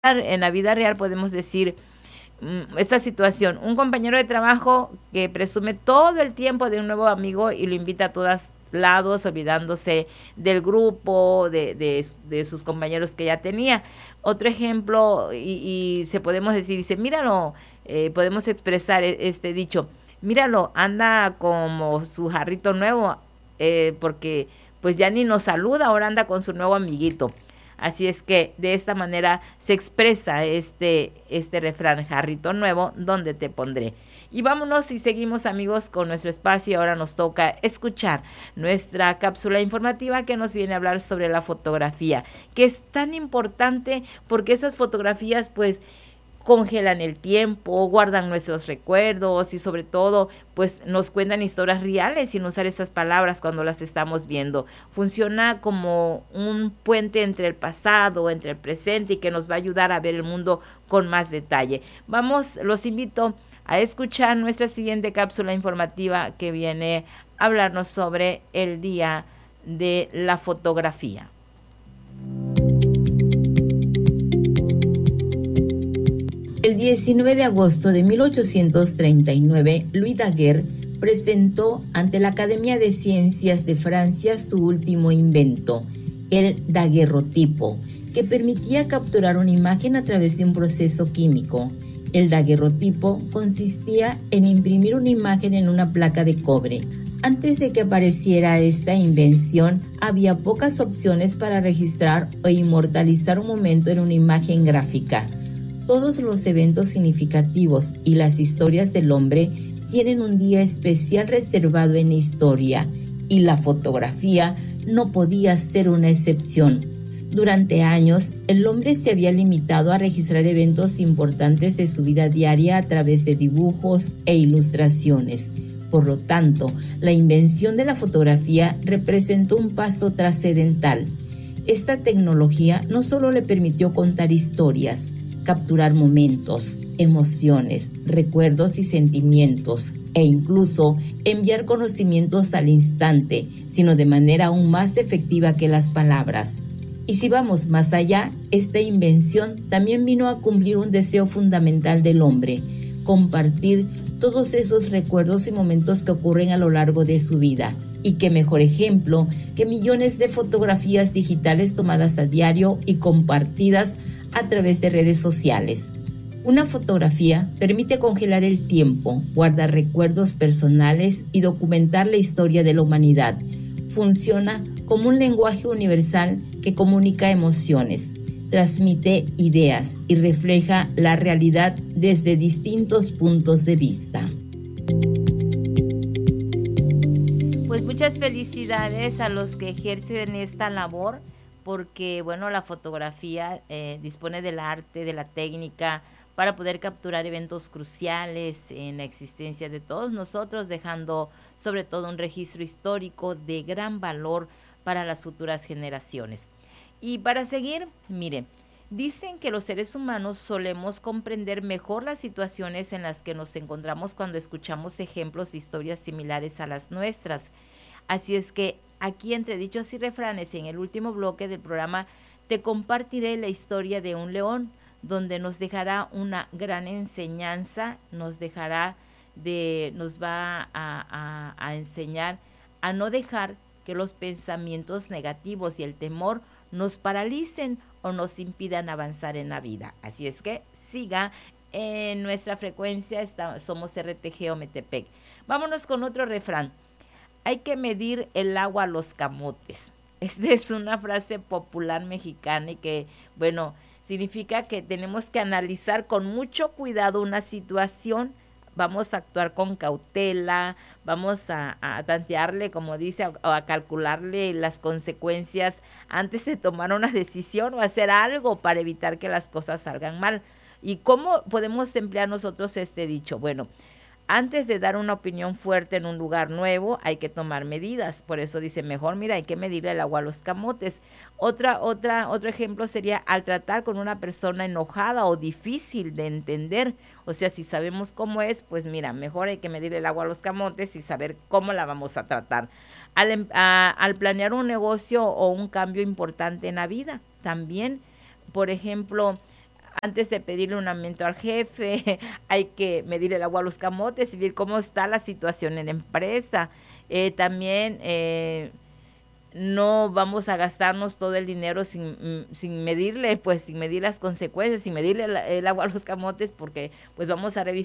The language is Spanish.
en la vida real podemos decir esta situación, un compañero de trabajo que presume todo el tiempo de un nuevo amigo y lo invita a todos lados, olvidándose del grupo, de sus compañeros que ya tenía. Otro ejemplo, y se podemos decir, dice, míralo, podemos expresar este dicho, míralo, anda como su jarrito nuevo, porque pues ya ni nos saluda, ahora anda con su nuevo amiguito. Así es que de esta manera se expresa este refrán, jarrito nuevo, ¿dónde te pondré? Y vámonos y seguimos, amigos, con nuestro espacio. Ahora nos toca escuchar nuestra cápsula informativa que nos viene a hablar sobre la fotografía, que es tan importante porque esas fotografías pues congelan el tiempo, guardan nuestros recuerdos y sobre todo pues nos cuentan historias reales sin usar esas palabras cuando las estamos viendo. Funciona como un puente entre el pasado, entre el presente y que nos va a ayudar a ver el mundo con más detalle. Vamos, los invito a escuchar nuestra siguiente cápsula informativa que viene a hablarnos sobre el Día de la Fotografía. El 19 de agosto de 1839, Louis Daguerre presentó ante la Academia de Ciencias de Francia su último invento, el daguerrotipo, que permitía capturar una imagen a través de un proceso químico. El daguerrotipo consistía en imprimir una imagen en una placa de cobre. Antes de que apareciera esta invención, había pocas opciones para registrar o inmortalizar un momento en una imagen gráfica. Todos los eventos significativos y las historias del hombre tienen un día especial reservado en la historia, y la fotografía no podía ser una excepción. Durante años, el hombre se había limitado a registrar eventos importantes de su vida diaria a través de dibujos e ilustraciones. Por lo tanto, la invención de la fotografía representó un paso trascendental. Esta tecnología no solo le permitió contar historias, capturar momentos, emociones, recuerdos y sentimientos, e incluso enviar conocimientos al instante, sino de manera aún más efectiva que las palabras. Y si vamos más allá, esta invención también vino a cumplir un deseo fundamental del hombre: compartir todos esos recuerdos y momentos que ocurren a lo largo de su vida. Y qué mejor ejemplo que millones de fotografías digitales tomadas a diario y compartidas a través de redes sociales. Una fotografía permite congelar el tiempo, guardar recuerdos personales y documentar la historia de la humanidad. Funciona como un lenguaje universal que comunica emociones, transmite ideas y refleja la realidad desde distintos puntos de vista. Pues muchas felicidades a los que ejercen esta labor, porque bueno, la fotografía dispone del arte, de la técnica para poder capturar eventos cruciales en la existencia de todos nosotros, dejando sobre todo un registro histórico de gran valor para las futuras generaciones. Y para seguir, mire, dicen que los seres humanos solemos comprender mejor las situaciones en las que nos encontramos cuando escuchamos ejemplos de historias similares a las nuestras. Así es que aquí, entre dichos y refranes, en el último bloque del programa, te compartiré la historia de un león, donde nos dejará una gran enseñanza, nos va a enseñar a no dejar que los pensamientos negativos y el temor nos paralicen o nos impidan avanzar en la vida. Así es que siga en nuestra frecuencia, somos RTG Ometepec. Vámonos con otro refrán. Hay que medir el agua a los camotes. Esta es una frase popular mexicana y que, bueno, significa que tenemos que analizar con mucho cuidado una situación, vamos a actuar con cautela, vamos a tantearle, como dice, a calcularle las consecuencias antes de tomar una decisión o hacer algo para evitar que las cosas salgan mal. ¿Y cómo podemos emplear nosotros este dicho? Bueno, antes de dar una opinión fuerte en un lugar nuevo, hay que tomar medidas. Por eso dice, mejor, mira, hay que medirle el agua a los camotes. Otro ejemplo sería al tratar con una persona enojada o difícil de entender. O sea, si sabemos cómo es, pues mira, mejor hay que medirle el agua a los camotes y saber cómo la vamos a tratar. Al planear un negocio o un cambio importante en la vida, también, por ejemplo, Antes de pedirle un aumento al jefe, hay que medir el agua a los camotes y ver cómo está la situación en la empresa. También no vamos a gastarnos todo el dinero sin medirle, pues sin medir las consecuencias, sin medirle el agua a los camotes, porque pues vamos a revisar